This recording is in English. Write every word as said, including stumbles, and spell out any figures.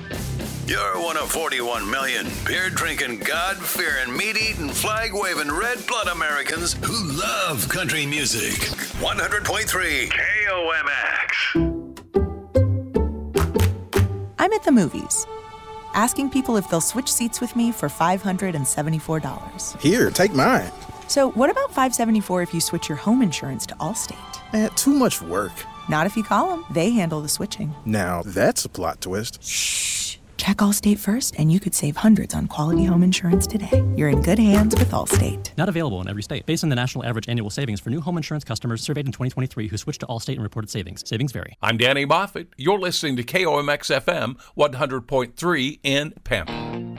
You're one of forty-one million beer-drinking, God-fearing, meat-eating, flag-waving, red-blood Americans who love country music. one hundred point three K O M X. I'm at the movies, asking people if they'll switch seats with me for five hundred seventy-four dollars. Here, take mine. So what about five hundred seventy-four dollars if you switch your home insurance to Allstate? Eh, too much work. Not if you call them. They handle the switching. Now, that's a plot twist. Shh. Check Allstate first, and you could save hundreds on quality home insurance today. You're in good hands with Allstate. Not available in every state. Based on the national average annual savings for new home insurance customers surveyed in twenty twenty-three who switched to Allstate and reported savings. Savings vary. I'm Danny Moffat. You're listening to K O M X F M one hundred point three in Pampa.